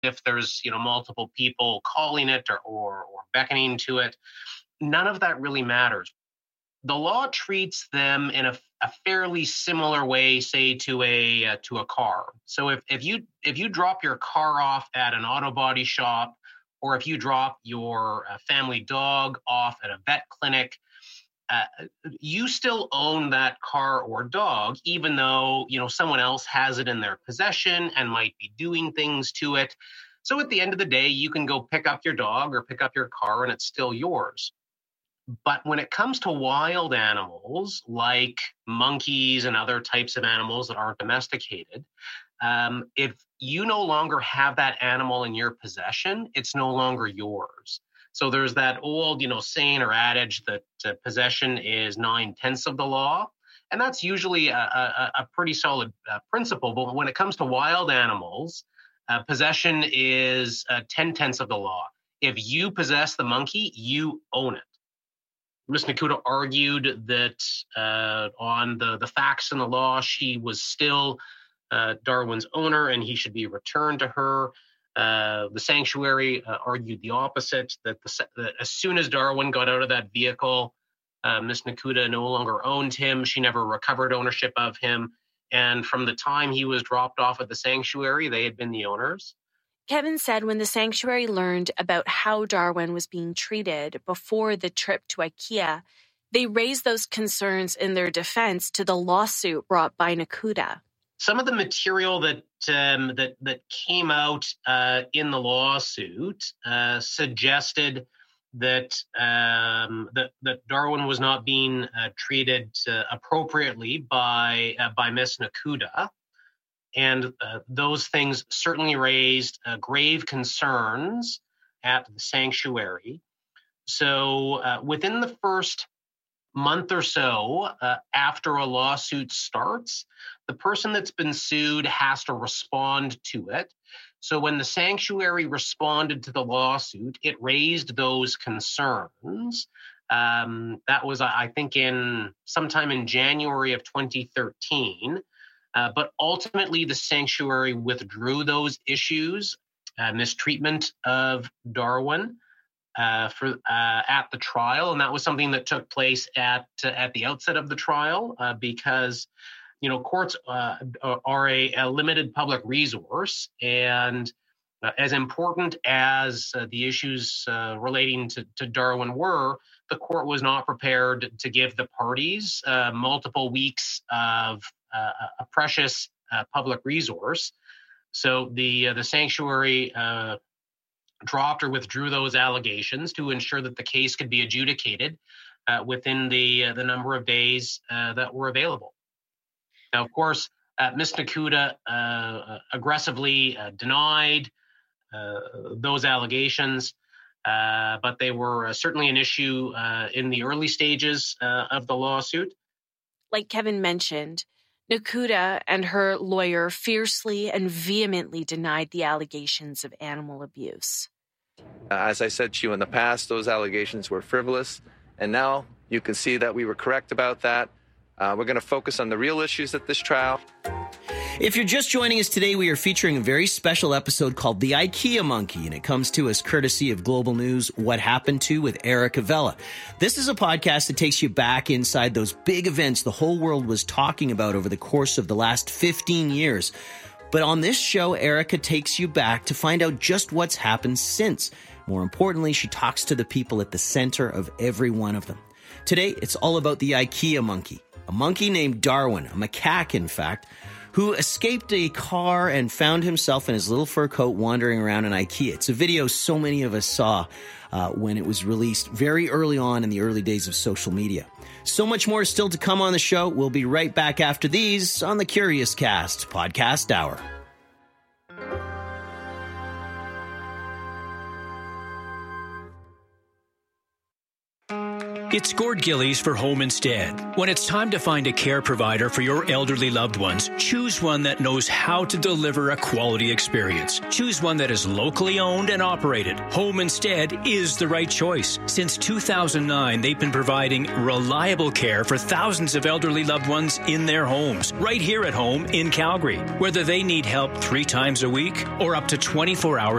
if there's, multiple people calling it or beckoning to it. None of that really matters. The law treats them in a fairly similar way, say to a car. So if you drop your car off at an auto body shop, or if you drop your family dog off at a vet clinic, you still own that car or dog, even though someone else has it in their possession and might be doing things to it. So at the end of the day, you can go pick up your dog or pick up your car, and it's still yours. But when it comes to wild animals like monkeys and other types of animals that aren't domesticated, if you no longer have that animal in your possession, it's no longer yours. So there's that old, saying or adage that possession is 9/10 of the law. And that's usually a pretty solid principle. But when it comes to wild animals, possession is 10/10 of the law. If you possess the monkey, you own it. Ms. Nakuda argued that on the facts and the law, she was still Darwin's owner and he should be returned to her. The sanctuary argued the opposite, that as soon as Darwin got out of that vehicle, Ms. Nakuda no longer owned him. She never recovered ownership of him. And from the time he was dropped off at the sanctuary, they had been the owners. Kevin said when the sanctuary learned about how Darwin was being treated before the trip to IKEA, they raised those concerns in their defense to the lawsuit brought by Nakuda. Some of the material that came out in the lawsuit suggested that Darwin was not being treated appropriately by Ms. Nakuda. And those things certainly raised grave concerns at the sanctuary. So within the first month or so after a lawsuit starts, the person that's been sued has to respond to it. So when the sanctuary responded to the lawsuit, it raised those concerns. That was, I think, sometime in January of 2013. But ultimately, the sanctuary withdrew those issues, mistreatment of Darwin at the trial, and that was something that took place at the outset of the trial because courts are a limited public resource, and as important as the issues relating to Darwin were, the court was not prepared to give the parties multiple weeks of a precious public resource. So the sanctuary dropped or withdrew those allegations to ensure that the case could be adjudicated within the number of days that were available. Now, of course, Ms. Nakuda aggressively denied those allegations, but they were certainly an issue in the early stages of the lawsuit. Like Kevin mentioned, Nakuda and her lawyer fiercely and vehemently denied the allegations of animal abuse. As I said to you in the past, those allegations were frivolous, and now you can see that we were correct about that. We're going to focus on the real issues at this trial. If you're just joining us today, we are featuring a very special episode called The IKEA Monkey, and it comes to us courtesy of Global News What Happened To with Erica Vella. This is a podcast that takes you back inside those big events the whole world was talking about over the course of the last 15 years. But on this show, Erica takes you back to find out just what's happened since. More importantly, she talks to the people at the center of every one of them. Today, it's all about the IKEA monkey, a monkey named Darwin, a macaque, in fact, who escaped a car and found himself in his little fur coat wandering around an IKEA. It's a video so many of us saw when it was released very early on in the early days of social media. So much more still to come on the show. We'll be right back after these on the Curious Cast Podcast Hour. It's Gord Gillies for Home Instead. When it's time to find a care provider for your elderly loved ones, choose one that knows how to deliver a quality experience. Choose one that is locally owned and operated. Home Instead is the right choice. Since 2009, they've been providing reliable care for thousands of elderly loved ones in their homes, right here at home in Calgary. Whether they need help 3 times a week or up to 24 hours